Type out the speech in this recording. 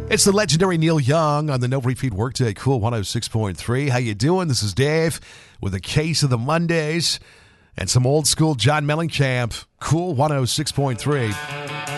It's the legendary Neil Young on the No Repeat Workday, Cool 106.3. How you doing? This is Dave with a case of the Mondays and some old school John Mellencamp, Cool 106.3.